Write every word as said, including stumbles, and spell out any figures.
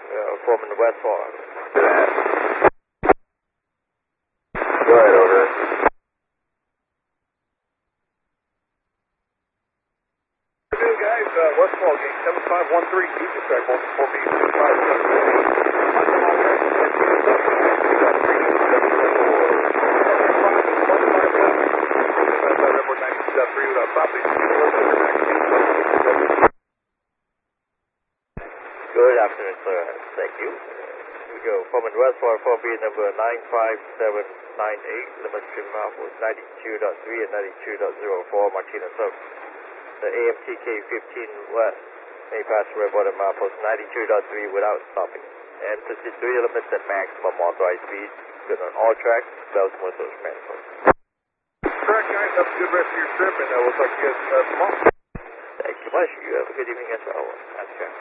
uh, forming West Farm. Go ahead, over. Good guys, uh, West Fall, gate seven five one three, Future Track, one four B six five seven eight. Good afternoon, sir. Thank you. Here we go. Forming West Farm, four B number nine five seven nine eight, limit stream outpost ninety-two point three and ninety-two point zero four, Martina South. The A M T K fifteen West may pass red bottom outpost ninety-two point three without stopping. And fifty-three limits at maximum authorized speed. Good on all tracks, bells, whistles, manifolds. Correct, guys. Have a good rest of your trip, and uh, looks like you guys have uh, tomorrow. Thank you much. You have a good evening as well. That's